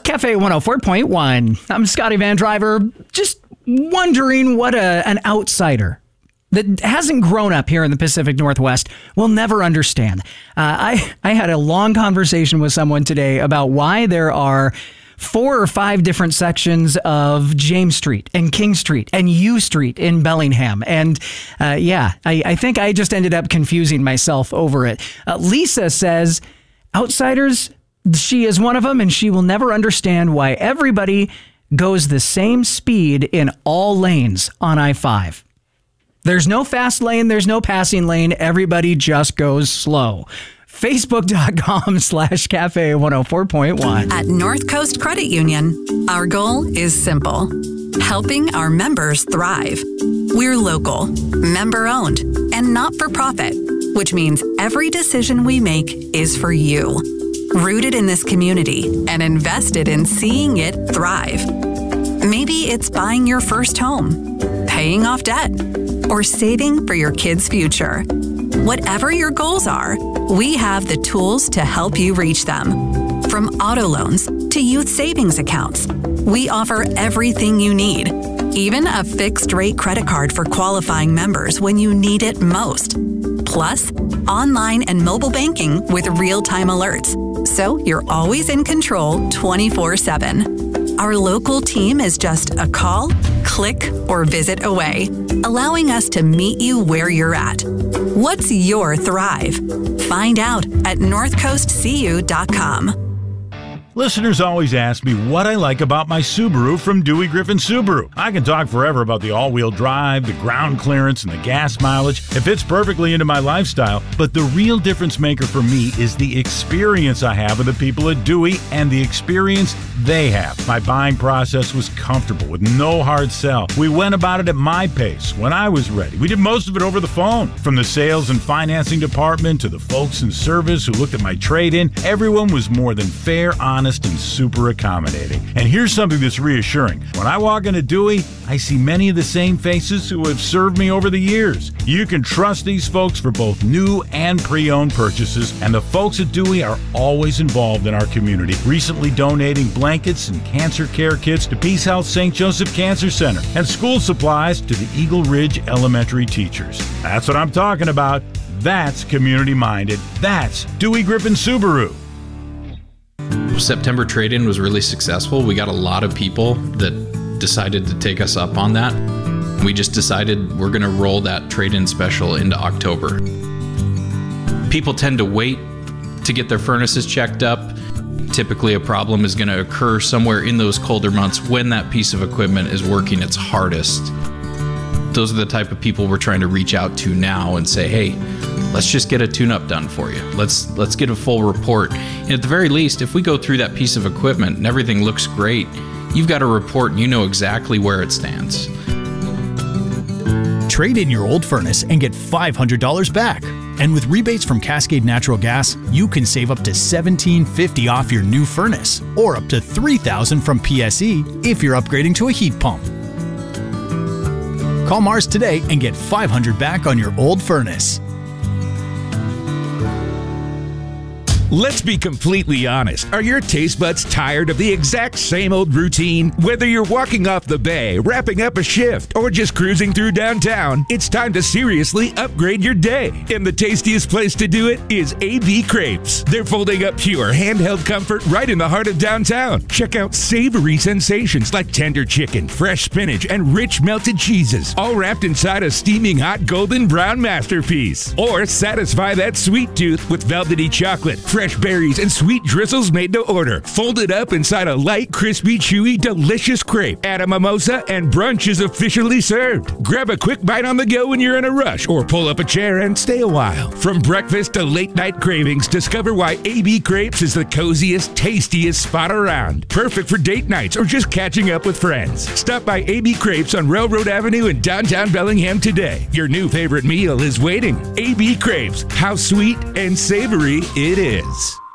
Cafe 104.1. I'm Scotty Van Driver. Just wondering what an outsider that hasn't grown up here in the Pacific Northwest will never understand. I had a long conversation with someone today about why there are 4 or 5 different sections of James Street and King Street and U Street in Bellingham. And I think I just ended up confusing myself over it. Lisa says, outsiders, she is one of them, and she will never understand why everybody goes the same speed in all lanes on I-5. There's no fast lane. There's no passing lane. Everybody just goes slow. Facebook.com/Cafe 104.1. At North Coast Credit Union, our goal is simple: helping our members thrive. We're local, member-owned, and not-for-profit, which means every decision we make is for you. Rooted in this community and invested in seeing it thrive. Maybe it's buying your first home, paying off debt, or saving for your kids' future. Whatever your goals are, we have the tools to help you reach them. From auto loans to youth savings accounts, we offer everything you need, even a fixed-rate credit card for qualifying members when you need it most. Plus, online and mobile banking with real-time alerts, so you're always in control 24/7. Our local team is just a call, click, or visit away, allowing us to meet you where you're at. What's your Thrive? Find out at northcoastcu.com. Listeners always ask me what I like about my Subaru from Dewey Griffin Subaru. I can talk forever about the all-wheel drive, the ground clearance, and the gas mileage. It fits perfectly into my lifestyle, but the real difference maker for me is the experience I have with the people at Dewey and the experience they have. My buying process was comfortable with no hard sell. We went about it at my pace when I was ready. We did most of it over the phone. From the sales and financing department to the folks in service who looked at my trade-in, everyone was more than fair, honest, and super accommodating. And here's something that's reassuring. When I walk into Dewey, I see many of the same faces who have served me over the years. You can trust these folks for both new and pre-owned purchases, and the folks at Dewey are always involved in our community, recently donating blankets and cancer care kits to Peace Health St. Joseph Cancer Center and school supplies to the Eagle Ridge Elementary teachers. That's what I'm talking about. That's community-minded. That's Dewey Griffin Subaru. September trade-in was really successful. We got a lot of people that decided to take us up on that. We just decided we're going to roll that trade-in special into October. People tend to wait to get their furnaces checked up. Typically a problem is going to occur somewhere in those colder months when that piece of equipment is working its hardest. Those are the type of people we're trying to reach out to now and say, hey, let's just get a tune-up done for you. Let's get a full report. And at the very least, if we go through that piece of equipment and everything looks great, you've got a report and you know exactly where it stands. Trade in your old furnace and get $500 back. And with rebates from Cascade Natural Gas, you can save up to $1,750 off your new furnace, or up to $3,000 from PSE if you're upgrading to a heat pump. Call Mars today and get $500 back on your old furnace. Let's be completely honest. Are your taste buds tired of the exact same old routine? Whether you're walking off the bay, wrapping up a shift, or just cruising through downtown, it's time to seriously upgrade your day. And the tastiest place to do it is AB Crepes. They're folding up pure handheld comfort right in the heart of downtown. Check out savory sensations like tender chicken, fresh spinach, and rich melted cheeses, all wrapped inside a steaming hot golden brown masterpiece. Or satisfy that sweet tooth with velvety chocolate, fresh berries, and sweet drizzles made to order, folded up inside a light, crispy, chewy, delicious crepe. Add a mimosa and brunch is officially served. Grab a quick bite on the go when you're in a rush, or pull up a chair and stay a while. From breakfast to late night cravings, discover why AB Crepes is the coziest, tastiest spot around. Perfect for date nights or just catching up with friends. Stop by AB Crepes on Railroad Avenue in downtown Bellingham today. Your new favorite meal is waiting. AB Crepes, how sweet and savory it is.